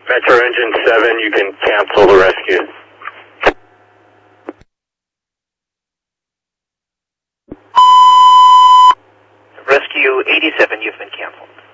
Metro Engine 7, you can cancel the rescue. Rescue 87, you've been canceled.